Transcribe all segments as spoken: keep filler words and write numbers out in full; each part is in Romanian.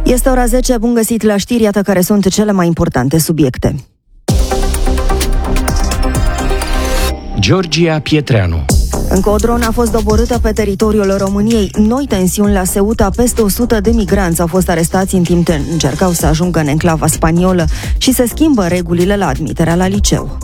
Este ora zece, bun găsit la știri, iată care sunt cele mai importante subiecte. Georgia Pietreanu. Încă o dronă a fost doborâtă pe teritoriul României. Noi tensiuni la Ceuta, peste o sută de migranți au fost arestați în timp ce încercau să ajungă în enclava spaniolă și se schimbă regulile la admiterea la liceu.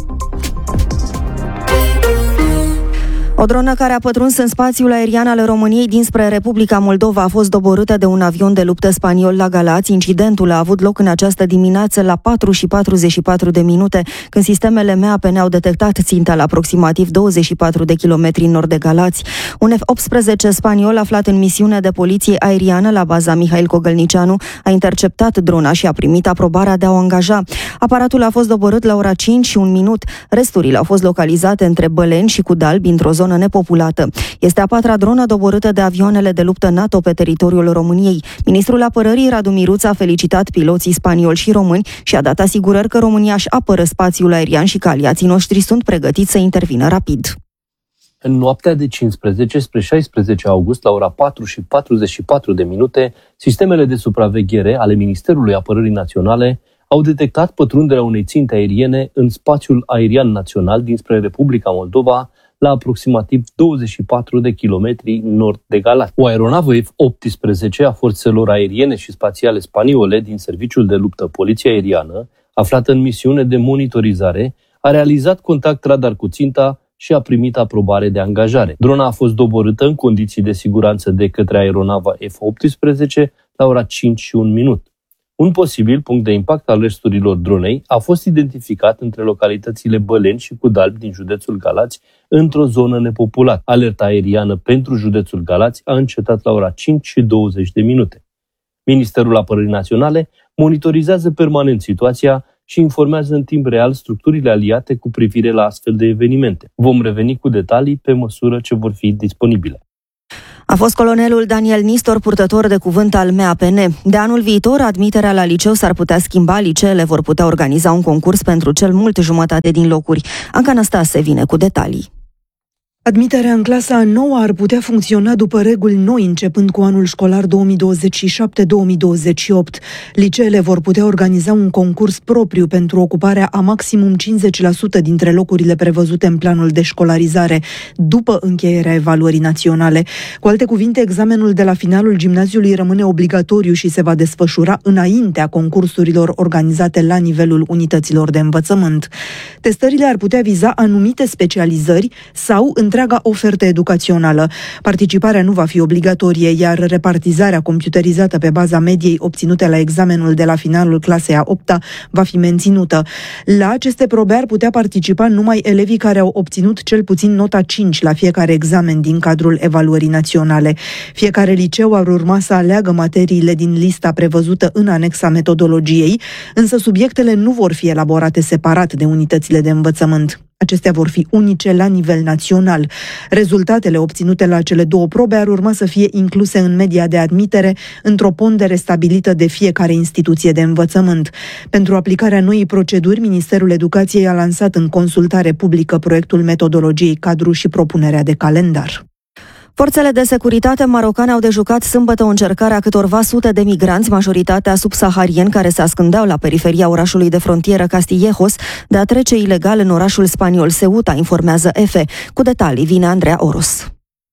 O dronă care a pătruns în spațiul aerian al României dinspre Republica Moldova a fost doborâtă de un avion de luptă spaniol la Galați. Incidentul a avut loc în această dimineață la patru și patruzeci și patru de minute, când sistemele M A P ne-au detectat ținta la aproximativ douăzeci și patru de kilometri nord de Galați. Un F optsprezece spaniol aflat în misiune de poliție aeriană la baza Mihail Cogălnicianu a interceptat drona și a primit aprobarea de a o angaja. Aparatul a fost doborât la ora cinci și un minut. Resturile au fost localizate între Băleni și Cudalbi, într-o zonă nepopulată. Este a patra dronă doborâtă de avioanele de luptă NATO pe teritoriul României. Ministrul Apărării Radu Miruț a felicitat piloții spanioli și români și a dat asigurări că România își apără spațiul aerian și că aliații noștri sunt pregătiți să intervină rapid. În noaptea de cincisprezece spre șaisprezece august, la ora patru și patruzeci și patru de minute, sistemele de supraveghere ale Ministerului Apărării Naționale au detectat pătrunderea unei ținte aeriene în spațiul aerian național dinspre Republica Moldova, la aproximativ douăzeci și patru de kilometri nord de Galați. O aeronavă F optsprezece a forțelor aeriene și spațiale spaniole din Serviciul de Luptă Poliție Aeriană, aflată în misiune de monitorizare, a realizat contact radar cu ținta și a primit aprobare de angajare. Drona a fost doborâtă în condiții de siguranță de către aeronava F optsprezece la ora cinci și un minut. Un posibil punct de impact al resturilor dronei a fost identificat între localitățile Băleni și Cudalbi din județul Galați, într-o zonă nepopulată. Alerta aeriană pentru județul Galați a încetat la ora cinci și douăzeci de minute. Ministerul Apărării Naționale monitorizează permanent situația și informează în timp real structurile aliate cu privire la astfel de evenimente. Vom reveni cu detalii pe măsură ce vor fi disponibile. A fost colonelul Daniel Nistor, purtător de cuvânt al M A P N. De anul viitor, admiterea la liceu s-ar putea schimba, liceele vor putea organiza un concurs pentru cel mult jumătate din locuri. Anca Năstase vine cu detalii. Admiterea în clasa a noua ar putea funcționa după reguli noi, începând cu anul școlar două mii douăzeci și șapte două mii douăzeci și opt. Liceele vor putea organiza un concurs propriu pentru ocuparea a maximum cincizeci la sută dintre locurile prevăzute în planul de școlarizare, după încheierea evaluării naționale. Cu alte cuvinte, examenul de la finalul gimnaziului rămâne obligatoriu și se va desfășura înaintea concursurilor organizate la nivelul unităților de învățământ. Testările ar putea viza anumite specializări sau întreaga ofertă educațională. Participarea nu va fi obligatorie, iar repartizarea computerizată pe baza mediei obținute la examenul de la finalul clasei a opta va fi menținută. La aceste probe ar putea participa numai elevii care au obținut cel puțin nota cinci la fiecare examen din cadrul evaluării naționale. Fiecare liceu ar urma să aleagă materiile din lista prevăzută în anexa metodologiei, însă subiectele nu vor fi elaborate separat de unitățile de învățământ. Acestea vor fi unice la nivel național. Rezultatele obținute la cele două probe ar urma să fie incluse în media de admitere, într-o pondere stabilită de fiecare instituție de învățământ. Pentru aplicarea noii proceduri, Ministerul Educației a lansat în consultare publică proiectul metodologiei cadru și propunerea de calendar. Forțele de securitate marocane au dejucat sâmbătă o încercare a câtorva sute de migranți, majoritatea subsaharieni, care se ascundeau la periferia orașului de frontieră Castillejos, de a trece ilegal în orașul spaniol Ceuta, informează E F E. Cu detalii vine Andreea Oros.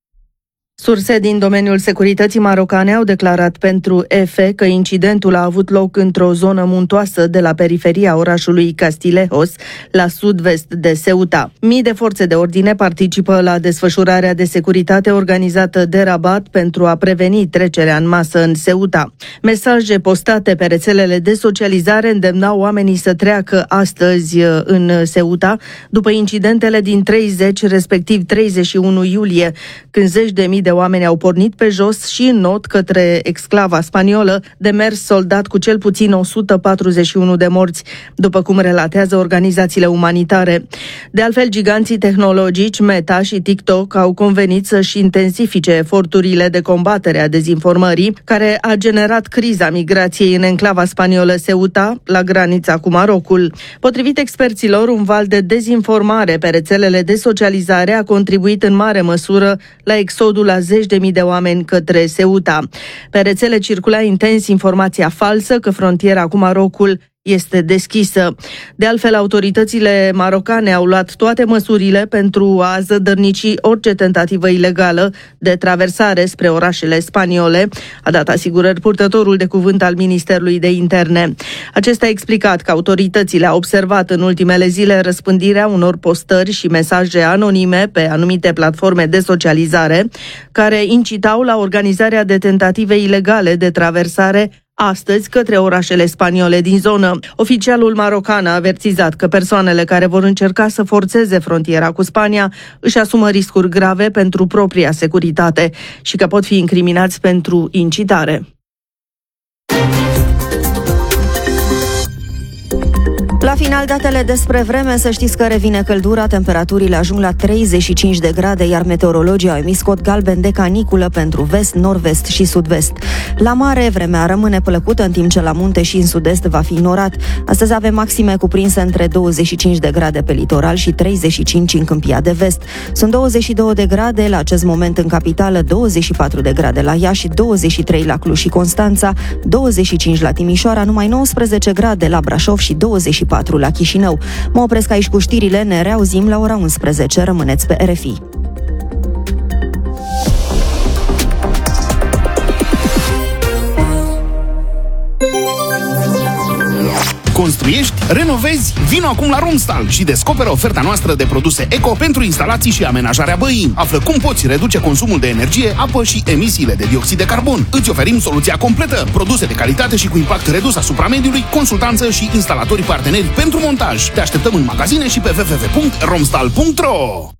Surse din domeniul securității marocane au declarat pentru E F E că incidentul a avut loc într-o zonă muntoasă de la periferia orașului Castillejos, la sud-vest de Ceuta. Mii de forțe de ordine participă la desfășurarea de securitate organizată de Rabat pentru a preveni trecerea în masă în Ceuta. Mesaje postate pe rețelele de socializare îndemnau oamenii să treacă astăzi în Ceuta, după incidentele din treizeci, respectiv treizeci și unu iulie, când zeci de mii de oameni au pornit pe jos și în not către exclava spaniolă, demers soldat cu cel puțin o sută patruzeci și unu de morți, după cum relatează organizațiile umanitare. De altfel, giganții tehnologici Meta și TikTok au convenit să-și intensifice eforturile de combatere a dezinformării, care a generat criza migrației în enclava spaniolă Ceuta, la granița cu Marocul. Potrivit experților, un val de dezinformare pe rețelele de socializare a contribuit în mare măsură la exodul a a zeci de mii de oameni către Ceuta. Pe rețele circula intens informația falsă că frontiera cu Marocul este deschisă. De altfel, autoritățile marocane au luat toate măsurile pentru a zădărnici orice tentativă ilegală de traversare spre orașele spaniole, a dat asigurări purtătorul de cuvânt al Ministerului de Interne. Acesta a explicat că autoritățile au observat în ultimele zile răspândirea unor postări și mesaje anonime pe anumite platforme de socializare care incitau la organizarea de tentative ilegale de traversare astăzi către orașele spaniole din zonă. Oficialul marocan a avertizat că persoanele care vor încerca să forțeze frontiera cu Spania își asumă riscuri grave pentru propria securitate și că pot fi incriminați pentru incitare. La final, datele despre vreme, să știți că revine căldura, temperaturile ajung la treizeci și cinci de grade, iar meteorologii au emis cod galben de caniculă pentru vest, nord-vest și sud-vest. La mare, vremea rămâne plăcută, în timp ce la munte și în sud-est va fi norat. Astăzi avem maxime cuprinse între douăzeci și cinci de grade pe litoral și treizeci și cinci în Câmpia de Vest. Sunt douăzeci și două de grade la acest moment în capitală, douăzeci și patru de grade la Iași, douăzeci și trei la Cluj și Constanța, douăzeci și cinci la Timișoara, numai nouăsprezece grade la Brașov și douăzeci și patru la Chișinău. Mă opresc aici cu știrile, ne reauzim la ora unsprezece. Rămâneți pe R F I. Construiești? Renovezi? Vino acum la Romstal și descoperă oferta noastră de produse eco pentru instalații și amenajarea băii. Află cum poți reduce consumul de energie, apă și emisiile de dioxid de carbon. Îți oferim soluția completă, produse de calitate și cu impact redus asupra mediului, consultanță și instalatori parteneri pentru montaj. Te așteptăm în magazine și pe w w w punct romstal punct r o.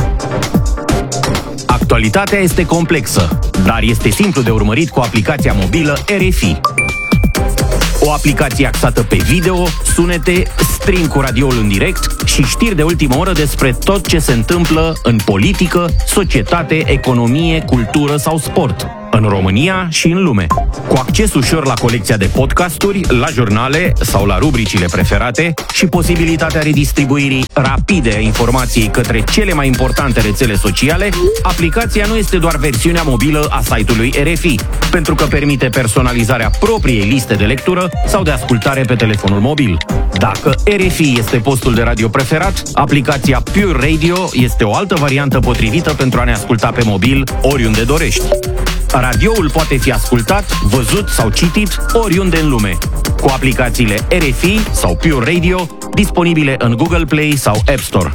Actualitatea este complexă, dar este simplu de urmărit cu aplicația mobilă R F I. O aplicație axată pe video, sunete, stream cu radioul în direct și știri de ultimă oră despre tot ce se întâmplă în politică, societate, economie, cultură sau sport, în România și în lume. Cu acces ușor la colecția de podcasturi, la jurnale sau la rubricile preferate și posibilitatea redistribuirii rapide a informației către cele mai importante rețele sociale, aplicația nu este doar versiunea mobilă a site-ului R F I, pentru că permite personalizarea propriei liste de lectură sau de ascultare pe telefonul mobil. Dacă R F I este postul de radio preferat, aplicația Pure Radio este o altă variantă potrivită pentru a ne asculta pe mobil oriunde dorești. Radioul poate fi ascultat, văzut sau citit oriunde în lume, cu aplicațiile R F I sau Pure Radio, disponibile în Google Play sau App Store.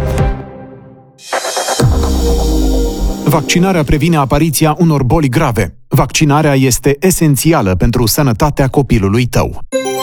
Vaccinarea previne apariția unor boli grave. Vaccinarea este esențială pentru sănătatea copilului tău.